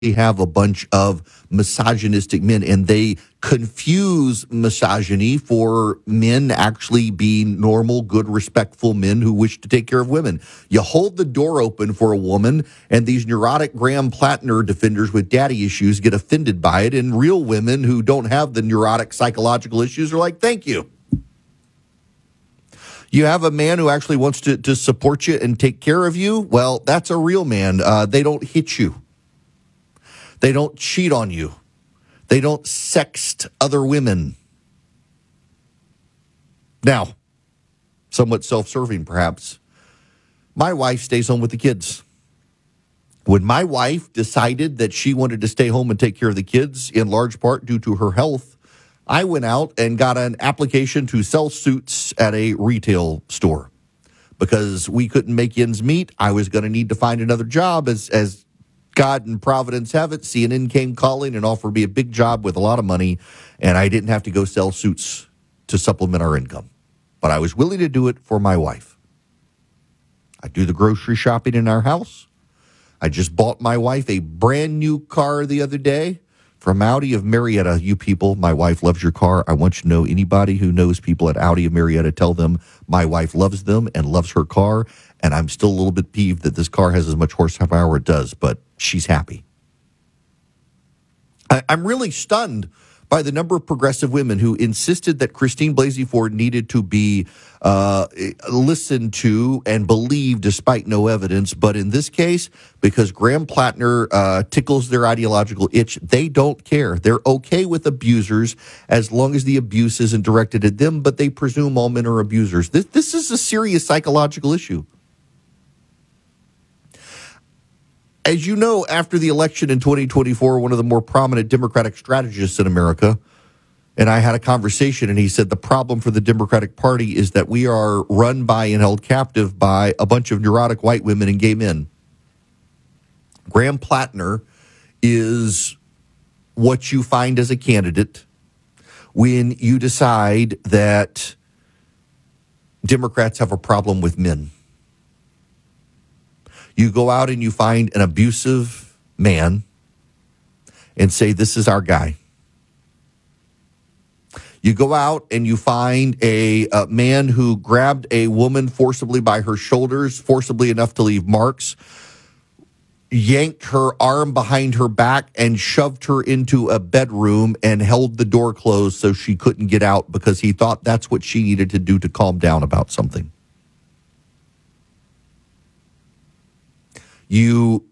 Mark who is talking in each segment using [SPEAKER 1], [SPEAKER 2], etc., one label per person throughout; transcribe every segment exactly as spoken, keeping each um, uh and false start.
[SPEAKER 1] have a bunch of misogynistic men, and they confuse misogyny for men actually being normal, good, respectful men who wish to take care of women. You hold the door open for a woman, and these neurotic Graham Plattner defenders with daddy issues get offended by it, and real women who don't have the neurotic psychological issues are like, thank you. You have a man who actually wants to, to support you and take care of you. Well, that's a real man. Uh, they don't hit you. They don't cheat on you. They don't sext other women. Now, somewhat self-serving perhaps, my wife stays home with the kids. When my wife decided that she wanted to stay home and take care of the kids, in large part due to her health, I went out and got an application to sell suits at a retail store. Because we couldn't make ends meet, I was going to need to find another job as as God and Providence have it. C N N came calling and offered me a big job with a lot of money, and I didn't have to go sell suits to supplement our income. But I was willing to do it for my wife. I do the grocery shopping in our house. I just bought my wife a brand new car the other day from Audi of Marietta. You people, my wife loves your car. I want you to know, anybody who knows people at Audi of Marietta, tell them my wife loves them and loves her car. And I'm still a little bit peeved that this car has as much horsepower it does, but she's happy. I, I'm really stunned by the number of progressive women who insisted that Christine Blasey Ford needed to be uh, listened to and believed despite no evidence. But in this case, because Graham Plattner uh, tickles their ideological itch, they don't care. They're okay with abusers as long as the abuse isn't directed at them, but they presume all men are abusers. This, this is a serious psychological issue. As you know, after the election in twenty twenty-four, one of the more prominent Democratic strategists in America, and I had a conversation, and he said the problem for the Democratic Party is that we are run by and held captive by a bunch of neurotic white women and gay men. Graham Plattner is what you find as a candidate when you decide that Democrats have a problem with men. You go out and you find an abusive man and say, this is our guy. You go out and you find a, a man who grabbed a woman forcibly by her shoulders, forcibly enough to leave marks, yanked her arm behind her back and shoved her into a bedroom and held the door closed so she couldn't get out because he thought that's what she needed to do to calm down about something. You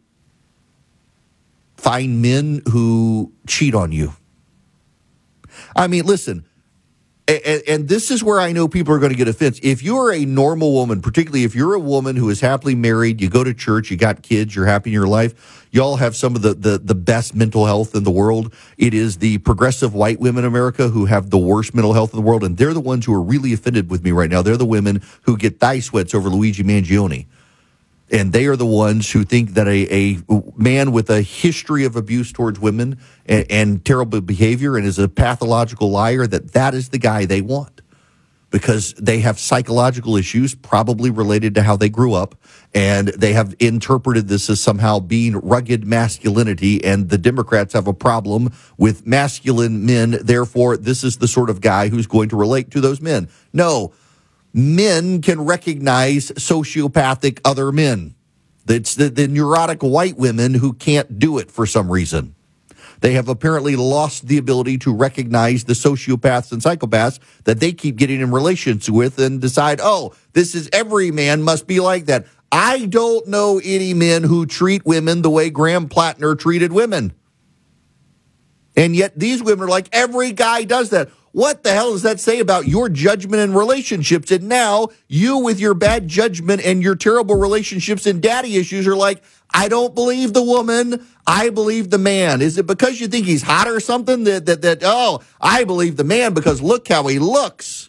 [SPEAKER 1] find men who cheat on you. I mean, listen, and, and this is where I know people are going to get offense. If you're a normal woman, particularly if you're a woman who is happily married, you go to church, you got kids, you're happy in your life, y'all have some of the, the, the best mental health in the world. It is the progressive white women in America who have the worst mental health in the world, and they're the ones who are really offended with me right now. They're the women who get thigh sweats over Luigi Mangione. And they are the ones who think that a, a man with a history of abuse towards women and, and terrible behavior and is a pathological liar, that that is the guy they want. Because they have psychological issues, probably related to how they grew up, and they have interpreted this as somehow being rugged masculinity, and the Democrats have a problem with masculine men, therefore this is the sort of guy who's going to relate to those men. No. Men can recognize sociopathic other men. It's the, the neurotic white women who can't do it for some reason. They have apparently lost the ability to recognize the sociopaths and psychopaths that they keep getting in relations with and decide, oh, this is every man must be like that. I don't know any men who treat women the way Graham Plattner treated women. And yet these women are like, every guy does that. What the hell does that say about your judgment in relationships? And now you, with your bad judgment and your terrible relationships and daddy issues, are like, I don't believe the woman. I believe the man. Is it because you think he's hot or something that, that, that, oh, I believe the man because look how he looks?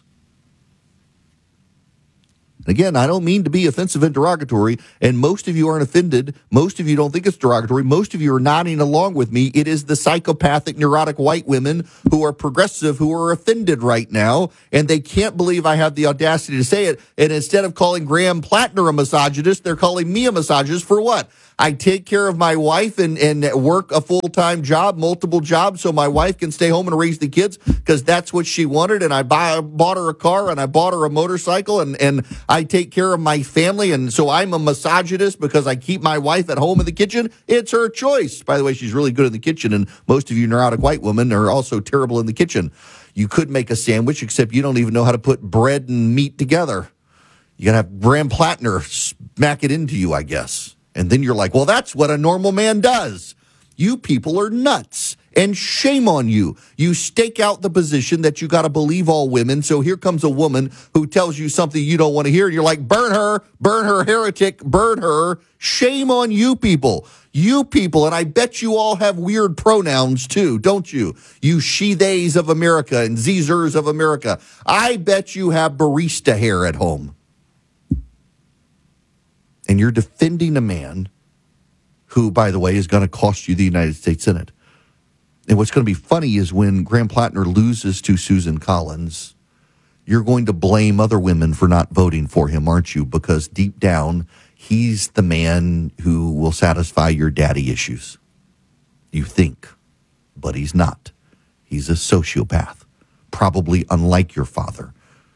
[SPEAKER 1] Again, I don't mean to be offensive and derogatory, and most of you aren't offended. Most of you don't think it's derogatory. Most of you are nodding along with me. It is the psychopathic, neurotic white women who are progressive who are offended right now, and they can't believe I have the audacity to say it. And instead of calling Graham Plattner a misogynist, they're calling me a misogynist for what? I take care of my wife and, and work a full-time job, multiple jobs, so my wife can stay home and raise the kids because that's what she wanted. And I buy, bought her a car and I bought her a motorcycle and, and I take care of my family. And so I'm a misogynist because I keep my wife at home in the kitchen. It's her choice. By the way, she's really good in the kitchen. And most of you neurotic white women are also terrible in the kitchen. You could make a sandwich, except you don't even know how to put bread and meat together. You got to have Graham Plattner smack it into you, I guess. And then you're like, well, that's what a normal man does. You people are nuts. And shame on you. You stake out the position that you got to believe all women. So here comes a woman who tells you something you don't want to hear. And you're like, burn her, burn her, heretic, burn her. Shame on you people. You people, and I bet you all have weird pronouns too, don't you? You she-theys of America and Zers of America. I bet you have barista hair at home. And you're defending a man who, by the way, is going to cost you the United States Senate. And what's going to be funny is when Graham Plattner loses to Susan Collins, you're going to blame other women for not voting for him, aren't you? Because deep down, he's the man who will satisfy your daddy issues. You think, but he's not. He's a sociopath, probably unlike your father.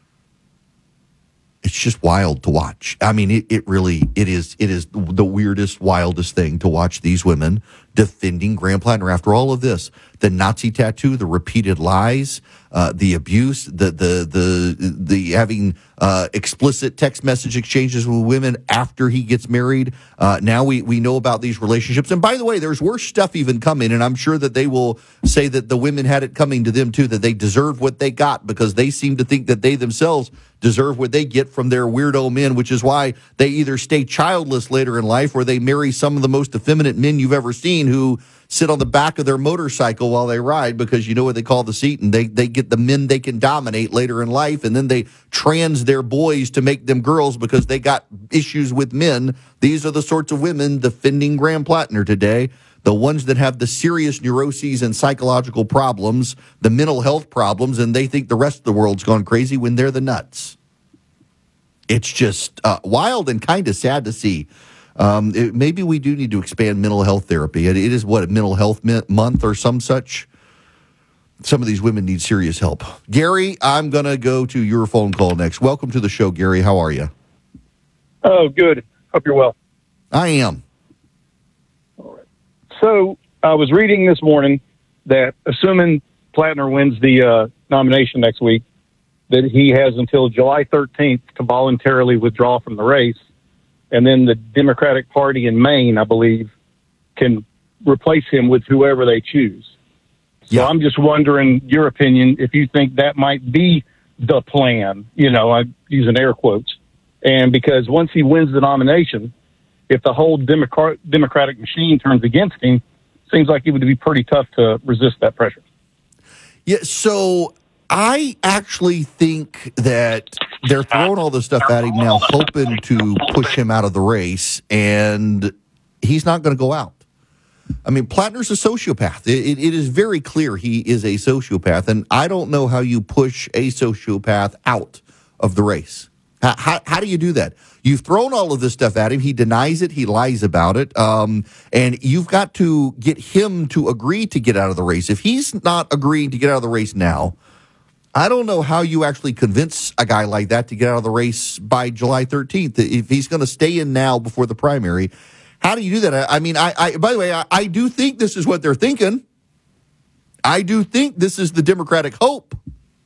[SPEAKER 1] It's just wild to watch. I mean, it, it really, it is, it is the weirdest, wildest thing to watch these women defending Graham Plattner after all of this. The Nazi tattoo, the repeated lies, uh, the abuse, the, the, the, the having, uh, explicit text message exchanges with women after he gets married. Uh, now we, we know about these relationships. And by the way, there's worse stuff even coming. And I'm sure that they will say that the women had it coming to them too, that they deserve what they got because they seem to think that they themselves deserve what they get from their weirdo men, which is why they either stay childless later in life or they marry some of the most effeminate men you've ever seen who sit on the back of their motorcycle while they ride because you know what they call the seat, and they, they get the men they can dominate later in life, and then they trans their boys to make them girls because they got issues with men. These are the sorts of women defending Graham Plattner today. The ones that have the serious neuroses and psychological problems, the mental health problems, and they think the rest of the world's gone crazy when they're the nuts. It's just uh, wild and kind of sad to see. Um, it, maybe we do need to expand mental health therapy. It, it is, what, a mental health month or some such? Some of these women need serious help. Gary, I'm going to go to your phone call next. Welcome to the show, Gary. How are you?
[SPEAKER 2] Oh, good. Hope you're well.
[SPEAKER 1] I am.
[SPEAKER 2] So I was reading this morning that assuming Plattner wins the uh, nomination next week, that he has until July thirteenth to voluntarily withdraw from the race. And then the Democratic Party in Maine, I believe, can replace him with whoever they choose. So yeah. I'm just wondering your opinion, if you think that might be the plan. You know, I'm using air quotes. And because once he wins the nomination, if the whole Democrat, Democratic machine turns against him, seems like it would be pretty tough to resist that pressure.
[SPEAKER 1] Yeah, so I actually think that they're throwing all this stuff at him now, hoping to push him out of the race, and he's not going to go out. I mean, Plattner's a sociopath. It, it, it is very clear he is a sociopath, and I don't know how you push a sociopath out of the race. How, how, how do you do that? You've thrown all of this stuff at him. He denies it. He lies about it. Um, and you've got to get him to agree to get out of the race. If he's not agreeing to get out of the race now, I don't know how you actually convince a guy like that to get out of the race by July thirteenth. If he's going to stay in now before the primary, how do you do that? I, I mean, I, I by the way, I, I do think this is what they're thinking. I do think this is the Democratic hope.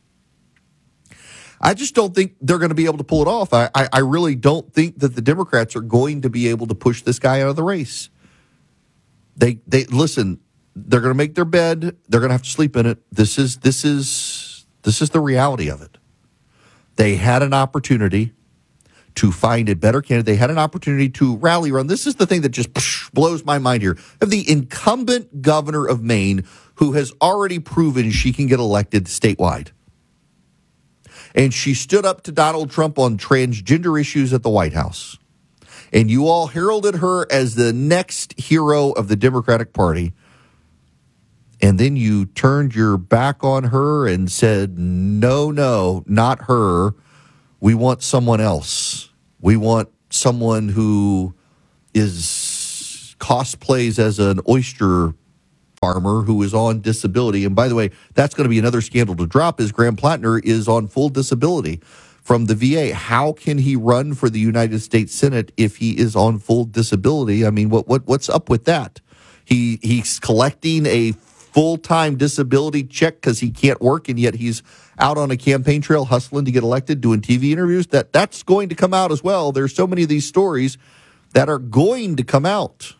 [SPEAKER 1] I just don't think they're going to be able to pull it off. I, I, I really don't think that the Democrats are going to be able to push this guy out of the race. They they listen, they're going to make their bed. They're going to have to sleep in it. This is this is this is the reality of it. They had an opportunity to find a better candidate. They had an opportunity to rally around. This is the thing that just psh, blows my mind here. Of the incumbent governor of Maine who has already proven she can get elected statewide. And she stood up to Donald Trump on transgender issues at the White House. And you all heralded her as the next hero of the Democratic Party. And then you turned your back on her and said, no, no, not her. We want someone else. We want someone who is cosplays as an oyster farmer who is on disability. And by the way, that's going to be another scandal to drop, is Graham Plattner is on full disability from the V A. How can he run for the United States Senate if he is on full disability? I mean, what what what's up with that? He he's collecting a full-time disability check because he can't work, and yet he's out on a campaign trail hustling to get elected, doing T V interviews. That that's going to come out as well. There's so many of these stories that are going to come out.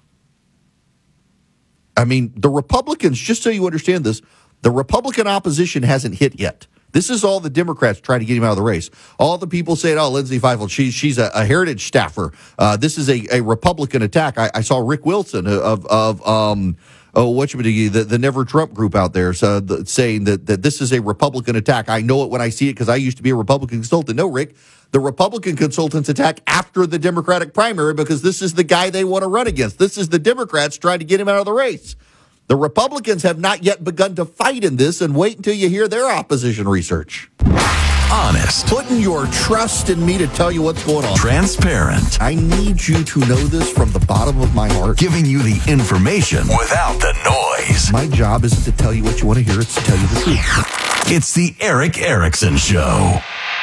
[SPEAKER 1] I mean, the Republicans, just so you understand this, the Republican opposition hasn't hit yet. This is all the Democrats trying to get him out of the race. All the people saying, oh, Lindsay Feifel, she, she's a, a heritage staffer. Uh, this is a, a Republican attack. I, I saw Rick Wilson of, of um, oh, what you mean, the, the Never Trump group out there so the, saying that, that this is a Republican attack. I know it when I see it because I used to be a Republican consultant. No, Rick, the Republican consultants attack after the Democratic primary because this is the guy they want to run against. This is the Democrats trying to get him out of the race. The Republicans have not yet begun to fight in this, and wait until you hear their opposition research.
[SPEAKER 3] Honest.
[SPEAKER 1] Putting your trust in me to tell you what's going on.
[SPEAKER 3] Transparent.
[SPEAKER 1] I need you to know this from the bottom of my heart.
[SPEAKER 3] Giving you the information without the noise.
[SPEAKER 1] My job isn't to tell you what you want to hear, it's to tell you the truth.
[SPEAKER 3] It's the Erick Erickson Show.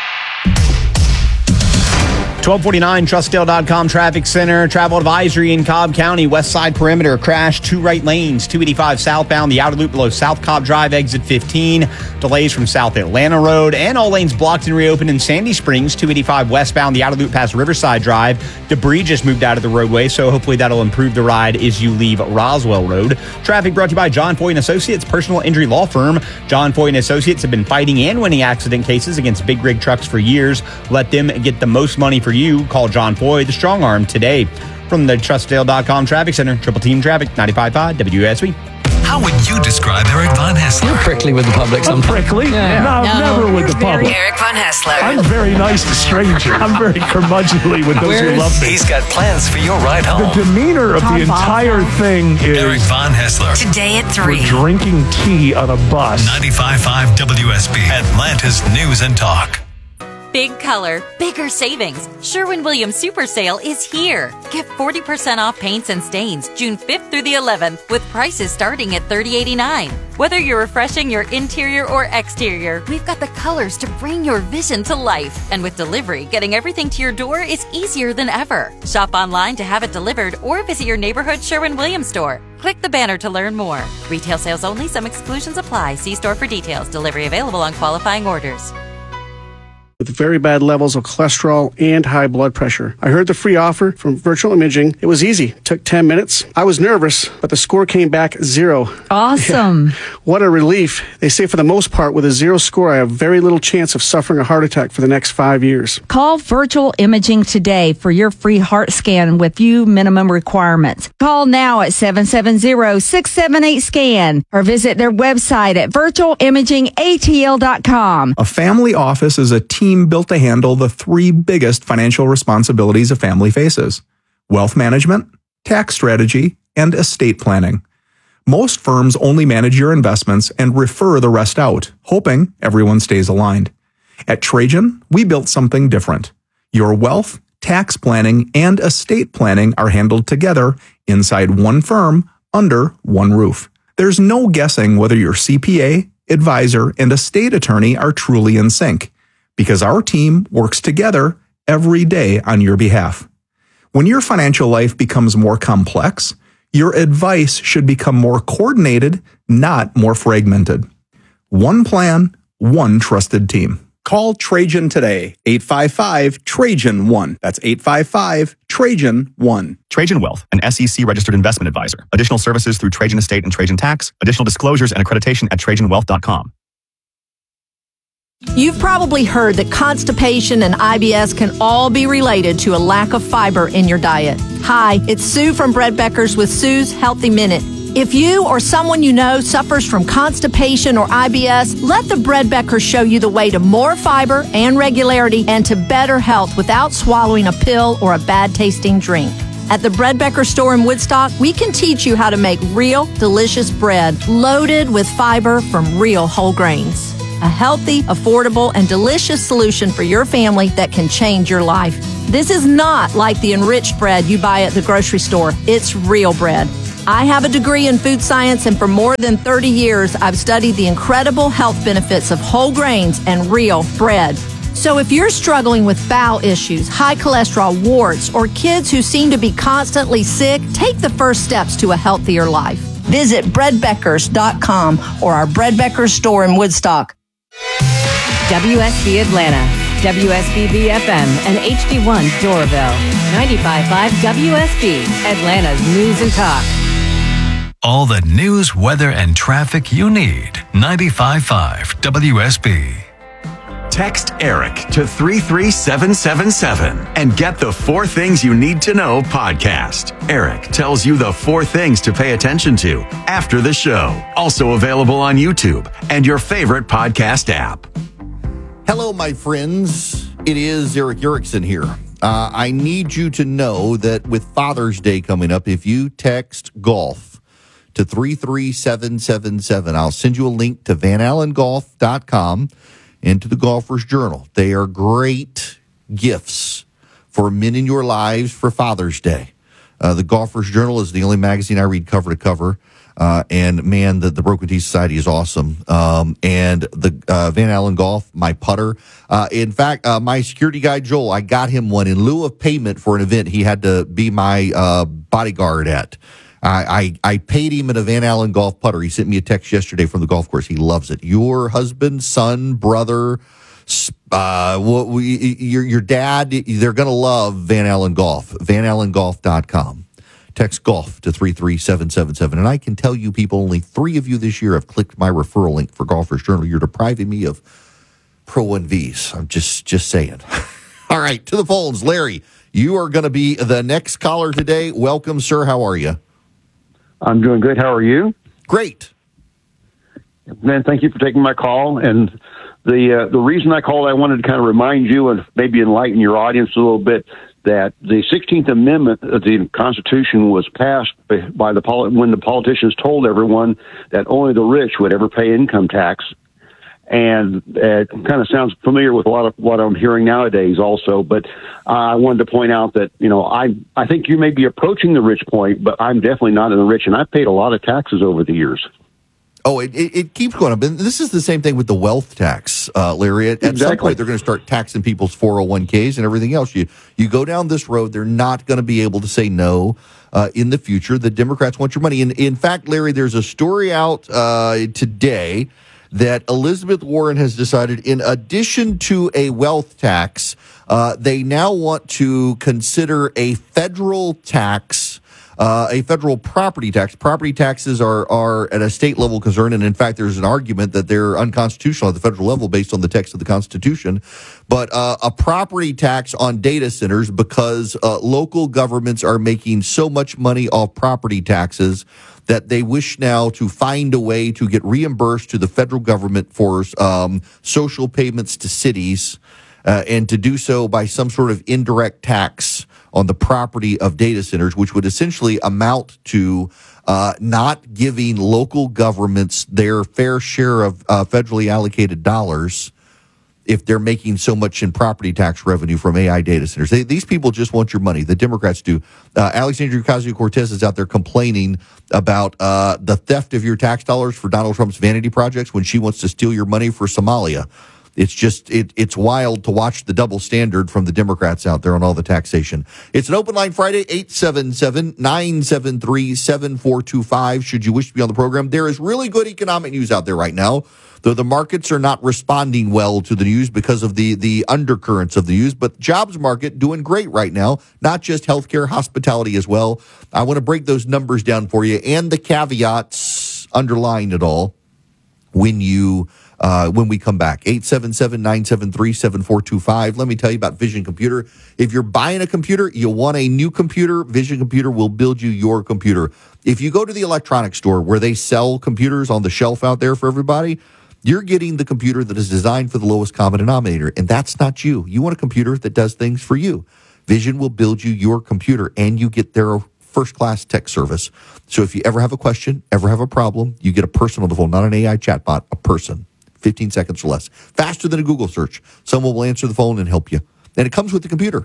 [SPEAKER 4] twelve forty-nine, trust dale dot com traffic center. Travel advisory in Cobb County. West side perimeter crash, two right lanes. two eighty-five southbound, the outer loop below South Cobb Drive, exit fifteen. Delays from South Atlanta Road. And all lanes blocked and reopened in Sandy Springs. two eighty-five westbound, the outer loop past Riverside Drive. Debris just moved out of the roadway, so hopefully that'll improve the ride as you leave Roswell Road. Traffic brought to you by John Foy and Associates, personal injury law firm. John Foy and Associates have been fighting and winning accident cases against big rig trucks for years. Let them get the most money for you. Call John Foy, the strong arm, today. From the trust dale dot com traffic center, Triple Team Traffic, ninety-five point five W S B.
[SPEAKER 3] How would you describe Eric Von Haessler?
[SPEAKER 5] You're prickly with the public sometimes.
[SPEAKER 6] I'm prickly?
[SPEAKER 5] Yeah.
[SPEAKER 6] No,
[SPEAKER 7] No,
[SPEAKER 6] never with the public.
[SPEAKER 7] Eric Von Haessler.
[SPEAKER 6] I'm very nice to strangers. I'm very curmudgeonly with those
[SPEAKER 5] Where's-
[SPEAKER 6] who love me.
[SPEAKER 3] He's got plans for your ride
[SPEAKER 6] The
[SPEAKER 3] home.
[SPEAKER 6] demeanor of the entire thing
[SPEAKER 3] Eric
[SPEAKER 6] is
[SPEAKER 3] Von Haessler.
[SPEAKER 7] Today at
[SPEAKER 6] we're
[SPEAKER 7] three.
[SPEAKER 6] drinking tea on a bus.
[SPEAKER 3] ninety-five point five W S B. Atlanta's News and Talk.
[SPEAKER 8] Big color, bigger savings. Sherwin-Williams Super Sale is here. Get forty percent off paints and stains June fifth through the eleventh with prices starting at thirty eighty-nine. Whether you're refreshing your interior or exterior, we've got the colors to bring your vision to life. And with delivery, getting everything to your door is easier than ever. Shop online to have it delivered or visit your neighborhood Sherwin-Williams store. Click the banner to learn more. Retail sales only. Some exclusions apply. See store for details. Delivery available on qualifying orders.
[SPEAKER 9] With very bad levels of cholesterol and high blood pressure. I heard the free offer from Virtual Imaging. It was easy. It took ten minutes. I was nervous, but the score came back zero.
[SPEAKER 7] Awesome.
[SPEAKER 9] Yeah. What a relief. They say for the most part, with a zero score, I have very little chance of suffering a heart attack for the next five years.
[SPEAKER 7] Call Virtual Imaging today for your free heart scan with few minimum requirements. Call now at seven seven zero, six seven eight, SCAN or visit their website at virtual imaging A T L dot com.
[SPEAKER 10] A family office is a team built to handle the three biggest financial responsibilities a family faces: wealth management, tax strategy, and estate planning. Most firms only manage your investments and refer the rest out, hoping everyone stays aligned. At Trajan, we built something different. Your wealth, tax planning, and estate planning are handled together inside one firm under one roof. There's no guessing whether your C P A, advisor, and estate attorney are truly in sync, because our team works together every day on your behalf. When your financial life becomes more complex, your advice should become more coordinated, not more fragmented. One plan, one trusted team. Call Trajan today, eight five five, Trajan one. That's eight five five, Trajan one.
[SPEAKER 11] Trajan Wealth, an S E C-registered investment advisor. Additional services through Trajan Estate and Trajan Tax. Additional disclosures and accreditation at trajan wealth dot com.
[SPEAKER 12] You've probably heard that constipation and I B S can all be related to a lack of fiber in your diet. Hi, it's Sue from Bread Beckers with Sue's Healthy Minute. If you or someone you know suffers from constipation or I B S, let the Bread Beckers show you the way to more fiber and regularity and to better health without swallowing a pill or a bad-tasting drink. At the Bread Becker store in Woodstock, we can teach you how to make real, delicious bread loaded with fiber from real whole grains. A healthy, affordable, and delicious solution for your family that can change your life. This is not like the enriched bread you buy at the grocery store. It's real bread. I have a degree in food science, and for more than thirty years, I've studied the incredible health benefits of whole grains and real bread. So if you're struggling with bowel issues, high cholesterol, warts, or kids who seem to be constantly sick, take the first steps to a healthier life. Visit bread beckers dot com or our Bread Beckers store in Woodstock.
[SPEAKER 5] W S B Atlanta, W S B B F M, and H D one Doraville. ninety-five point five W S B, Atlanta's News and Talk.
[SPEAKER 3] All the news, weather, and traffic you need. ninety-five point five W S B.
[SPEAKER 13] Text Eric to three three seven seven seven and get the Four Things You Need to Know podcast. Eric tells you the four things to pay attention to after the show. Also available on YouTube and your favorite podcast app.
[SPEAKER 1] Hello, my friends. It is Eric Erickson here. Uh, I need you to know that with Father's Day coming up, if you text golf to three three seven seven seven, I'll send you a link to van allen golf dot com and to the Golfer's Journal. They are great gifts for men in your lives for Father's Day. Uh, the Golfer's Journal is the only magazine I read cover to cover. Uh, and man, the, the Broken Tee Society is awesome. Um, and the uh, Van Allen Golf, my putter. Uh, in fact, uh, my security guy, Joel, I got him one in lieu of payment for an event he had to be my uh, bodyguard at. I, I, I paid him in a Van Allen Golf putter. He sent me a text yesterday from the golf course. He loves it. Your husband, son, brother, uh, what we, your, your dad, they're going to love Van Allen Golf. van allen golf dot com. Text golf to three three seven seven seven. And I can tell you people, only three of you this year have clicked my referral link for Golfer's Journal. You're depriving me of Pro one Vs. I'm just, just saying. All right, to the phones. Larry, you are going to be the next caller today. Welcome, sir. How are you?
[SPEAKER 14] I'm doing good. How are you?
[SPEAKER 1] Great.
[SPEAKER 14] Man, thank you for taking my call. And the uh, the reason I called, I wanted to kind of remind you and maybe enlighten your audience a little bit that the sixteenth Amendment of the Constitution was passed by the when the politicians told everyone that only the rich would ever pay income tax. And it kind of sounds familiar with a lot of what I'm hearing nowadays also. But uh, I wanted to point out that, you know, I I think you may be approaching the rich point, but I'm definitely not in the rich. And I've paid a lot of taxes over the years.
[SPEAKER 1] Oh, it, it, it keeps going up. And this is the same thing with the wealth tax, uh, Larry. At, at some point, they're going to start taxing people's four oh one k's and everything else. You you go down this road, they're not going to be able to say no uh, in the future. The Democrats want your money. And in fact, Larry, there's a story out uh, today that Elizabeth Warren has decided, in addition to a wealth tax, uh, they now want to consider a federal tax, uh, a federal property tax. Property taxes are, are at a state level concern, and in fact, there's an argument that they're unconstitutional at the federal level based on the text of the Constitution. But uh, a property tax on data centers, because uh, local governments are making so much money off property taxes that they wish now to find a way to get reimbursed to the federal government for um, social payments to cities, uh, and to do so by some sort of indirect tax on the property of data centers, which would essentially amount to uh, not giving local governments their fair share of uh, federally allocated dollars if they're making so much in property tax revenue from A I data centers. They, these people just want your money. The Democrats do. Uh, Alexandria Ocasio-Cortez is out there complaining about uh, the theft of your tax dollars for Donald Trump's vanity projects when she wants to steal your money for Somalia. It's just, it, it's wild to watch the double standard from the Democrats out there on all the taxation. It's an open line Friday, eight seven seven, nine seven three, seven four two five. Should you wish to be on the program, there is really good economic news out there right now, though the markets are not responding well to the news because of the, the undercurrents of the news. But jobs market doing great right now, not just healthcare, hospitality as well. I want to break those numbers down for you and the caveats underlying it all when you uh, when we come back. eight seven seven, nine seven three, seven four two five. Let me tell you about Vision Computer. If you're buying a computer, you want a new computer, Vision Computer will build you your computer. If you go to the electronics store where they sell computers on the shelf out there for everybody, you're getting the computer that is designed for the lowest common denominator, and that's not you. You want a computer that does things for you. Vision will build you your computer, and you get their first-class tech service. So if you ever have a question, ever have a problem, you get a person on the phone, not an A I chatbot, a person. fifteen seconds or less. Faster than a Google search. Someone will answer the phone and help you. And it comes with the computer.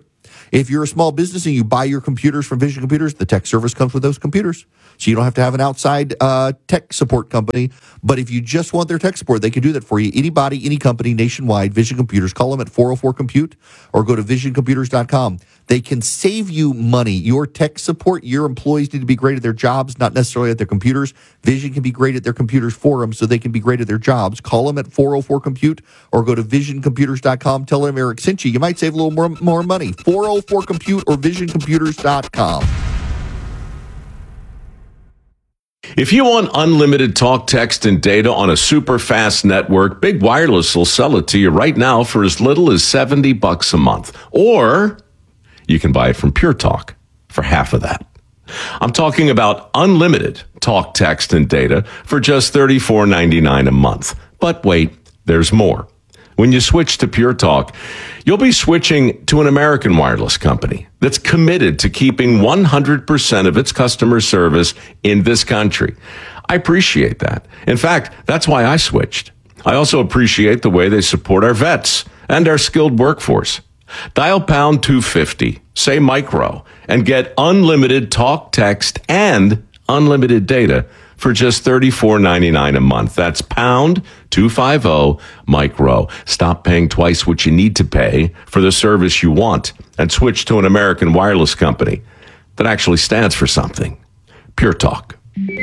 [SPEAKER 1] If you're a small business and you buy your computers from Vision Computers, the tech service comes with those computers. So you don't have to have an outside uh, tech support company. But if you just want their tech support, they can do that for you. Anybody, any company nationwide, Vision Computers, call them at four oh four compute or go to vision computers dot com. They can save you money. Your tech support, your employees need to be great at their jobs, not necessarily at their computers. Vision can be great at their computers for them so they can be great at their jobs. Call them at four oh four compute or go to vision computers dot com. Tell them Eric sent you. You might save a little more, more money. four oh four compute or vision computers dot com.
[SPEAKER 15] If you want unlimited talk, text, and data on a super fast network, Big Wireless will sell it to you right now for as little as seventy bucks a month. Or you can buy it from Pure Talk for half of that. I'm talking about unlimited talk, text, and data for just thirty-four ninety-nine a month. But wait, there's more. When you switch to Pure Talk, you'll be switching to an American wireless company that's committed to keeping one hundred percent of its customer service in this country. I appreciate that. In fact, that's why I switched. I also appreciate the way they support our vets and our skilled workforce. Dial pound two fifty, say micro, and get unlimited talk, text, and unlimited data for just thirty-four ninety-nine a month. That's pound two fifty micro. Stop paying twice what you need to pay for the service you want and switch to an American wireless company that actually stands for something. Pure Talk.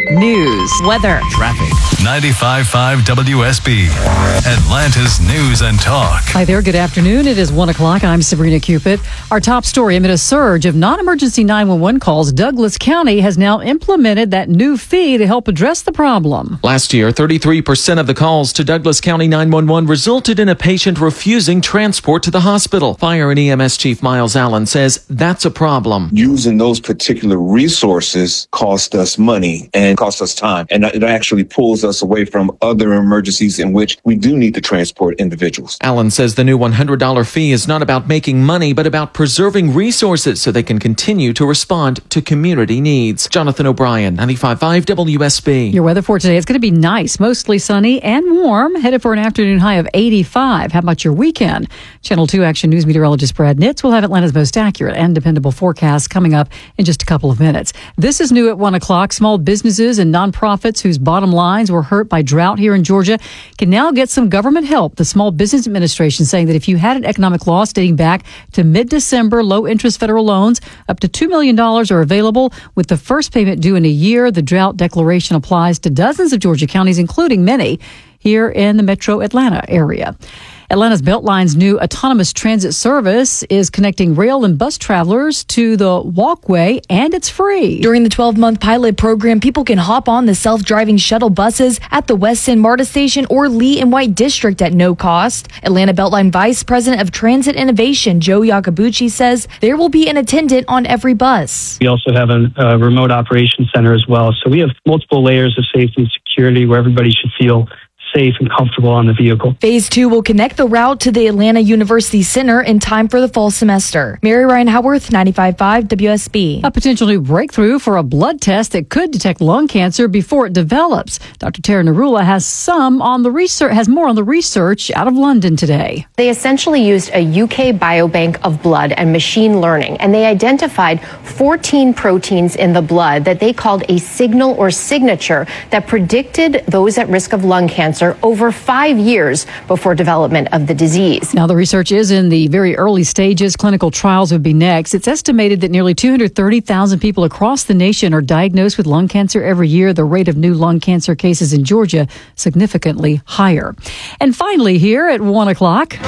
[SPEAKER 5] News, weather,
[SPEAKER 3] traffic. ninety-five point five W S B, Atlanta's News and Talk.
[SPEAKER 16] Hi there, good afternoon. It is one o'clock. I'm Sabrina Cupid. Our top story, amid a surge of non-emergency nine one one calls, Douglas County has now implemented that new fee to help address the problem.
[SPEAKER 17] Last year, thirty-three percent of the calls to Douglas County nine one one resulted in a patient refusing transport to the hospital. Fire and E M S Chief Miles Allen says that's a problem.
[SPEAKER 18] Using those particular resources cost us money and cost us time. And it actually pulls us away from other emergencies in which we do need to transport individuals.
[SPEAKER 17] Allen says the new one hundred dollars fee is not about making money, but about preserving resources so they can continue to respond to community needs. Jonathan O'Brien, ninety-five point five W S B.
[SPEAKER 16] Your weather for today, it's going to be nice, mostly sunny and warm, headed for an afternoon high of eighty-five. How about your weekend? Channel two Action News meteorologist Brad Nitz will have Atlanta's most accurate and dependable forecast coming up in just a couple of minutes. This is new at one o'clock. Small businesses and nonprofits whose bottom lines were hurt by drought here in Georgia can now get some government help. The Small Business Administration saying that if you had an economic loss dating back to mid-December, low-interest federal loans up to two million dollars are available with the first payment due in a year. The drought declaration applies to dozens of Georgia counties, including many here in the metro Atlanta area. Atlanta's Beltline's new autonomous transit service is connecting rail and bus travelers to the walkway, and it's free.
[SPEAKER 19] During the twelve-month pilot program, people can hop on the self-driving shuttle buses at the West End MARTA station or Lee and White District at no cost. Atlanta Beltline Vice President of Transit Innovation, Joe Yakabuchi, says there will be an attendant on every bus.
[SPEAKER 20] We also have a, a remote operations center as well. So we have multiple layers of safety and security where everybody should feel safe and comfortable on the vehicle.
[SPEAKER 19] Phase two will connect the route to the Atlanta University Center in time for the fall semester. Mary Ryan Howarth, ninety-five point five W S B.
[SPEAKER 16] A potential new breakthrough for a blood test that could detect lung cancer before it develops. Doctor Tara Narula has some on the research, has more on the research out of London today.
[SPEAKER 21] They essentially used a U K biobank of blood and machine learning, and they identified fourteen proteins in the blood that they called a signal or signature that predicted those at risk of lung cancer over five years before development of the disease.
[SPEAKER 16] Now, the research is in the very early stages. Clinical trials would be next. It's estimated that nearly two hundred thirty thousand people across the nation are diagnosed with lung cancer every year. The rate of new lung cancer cases in Georgia significantly higher. And finally, here at one o'clock,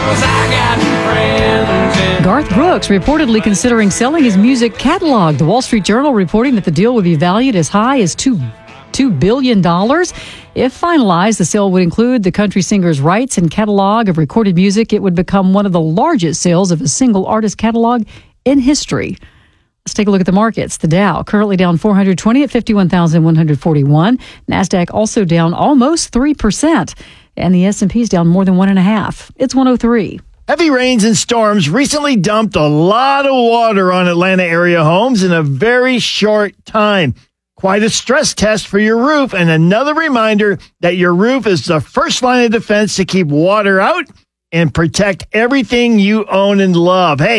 [SPEAKER 16] Garth Brooks reportedly considering selling his music catalog. The Wall Street Journal reporting that the deal would be valued as high as two two billion dollars. If finalized, the sale would include the country singer's rights and catalog of recorded music. It would become one of the largest sales of a single artist catalog in history. Let's take a look at the markets. The Dow currently down four hundred twenty at fifty-one thousand one hundred forty-one. NASDAQ also down almost three percent. And the S and P is down more than one point five. It's one oh three.
[SPEAKER 22] Heavy rains and storms recently dumped a lot of water on Atlanta area homes in a very short time. Quite a stress test for your roof, and another reminder that your roof is the first line of defense to keep water out and protect everything you own and love. Hey,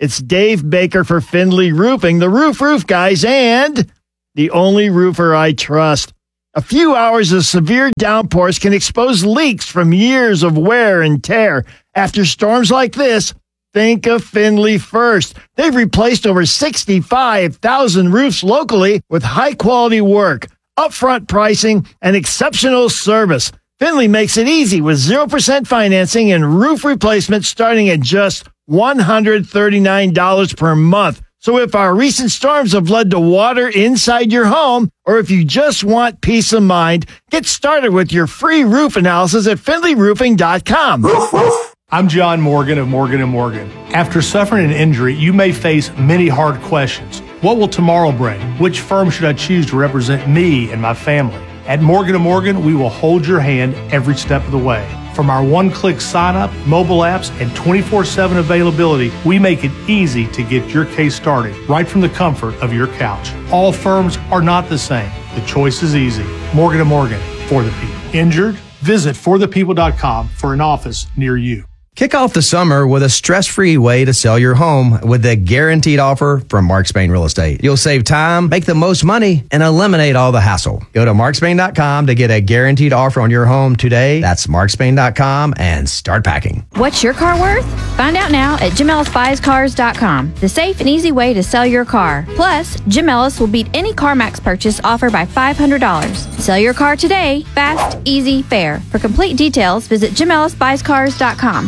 [SPEAKER 22] It's Dave Baker for Findlay Roofing, the Roof Roof guys, and the only roofer I trust. A few hours of severe downpours can expose leaks from years of wear and tear. After storms like this, think of Findlay first. They've replaced over sixty-five thousand roofs locally with high-quality work, upfront pricing, and exceptional service. Findlay makes it easy with zero percent financing and roof replacement starting at just one hundred thirty-nine dollars per month. So if our recent storms have led to water inside your home, or if you just want peace of mind, get started with your free roof analysis at Findlay Roofing dot com.
[SPEAKER 2] I'm John Morgan of Morgan and Morgan. After suffering an injury, you may face many hard questions. What will tomorrow bring? Which firm should I choose to represent me and my family? At Morgan and Morgan, we will hold your hand every step of the way. From our one-click sign-up, mobile apps, and twenty-four seven availability, we make it easy to get your case started right from the comfort of your couch. All firms are not the same. The choice is easy. Morgan and Morgan, for the people. Injured? Visit for the people dot com for an office near you.
[SPEAKER 4] Kick off the summer with a stress-free way to sell your home with the guaranteed offer from Mark Spain Real Estate. You'll save time, make the most money, and eliminate all the hassle. Go to mark spain dot com to get a guaranteed offer on your home today. That's mark spain dot com and start packing.
[SPEAKER 23] What's your car worth? Find out now at jim ellis buys cars dot com, the safe and easy way to sell your car. Plus, Jim Ellis will beat any CarMax purchase offer by five hundred dollars. Sell your car today, fast, easy, fair. For complete details, visit jim ellis buys cars dot com.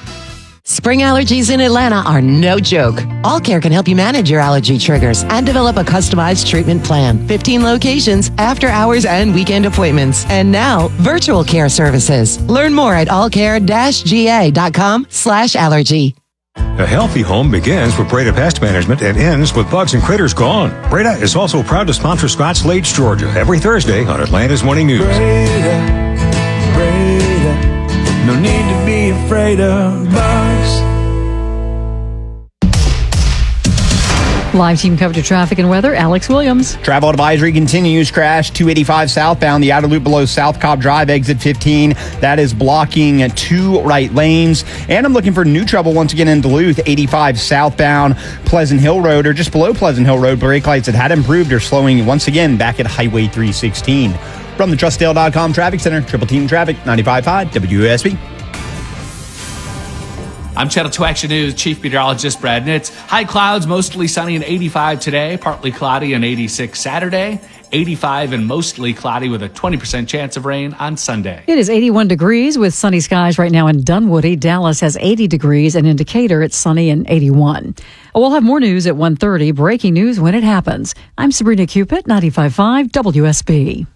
[SPEAKER 24] Spring allergies in Atlanta are no joke. All Care can help you manage your allergy triggers and develop a customized treatment plan. fifteen locations, after hours and weekend appointments. And now, virtual care services. Learn more at allcare dash g a dot com slash allergy.
[SPEAKER 25] A healthy home begins with Breda Pest Management and ends with bugs and critters gone. Breda is also proud to sponsor Scotts Lakes, Georgia, every Thursday on Atlanta's Morning News.
[SPEAKER 26] Breda, Breda. No need to be afraid of bugs.
[SPEAKER 16] Live team coverage of traffic and weather, Alex Williams.
[SPEAKER 27] Travel advisory continues. Crash two eighty-five southbound, the outer loop below South Cobb Drive, exit fifteen. That is blocking two right lanes. And I'm looking for new trouble once again in Duluth, eighty-five southbound, Pleasant Hill Road, or just below Pleasant Hill Road. Brake lights that had improved are slowing once again back at Highway three sixteen. From the trust dale dot com Traffic Center, Triple Team Traffic, ninety-five point five W S B.
[SPEAKER 28] I'm Channel two Action News Chief Meteorologist Brad Nitz. High clouds, mostly sunny and eighty-five today, partly cloudy and eighty-six Saturday, eighty-five and mostly cloudy with a twenty percent chance of rain on Sunday.
[SPEAKER 16] It is eighty-one degrees with sunny skies right now in Dunwoody. Dallas has eighty degrees, and in Decatur it's sunny and eighty-one. We'll have more news at one thirty. Breaking news when it happens. I'm Sabrina Cupid, ninety-five point five W S B.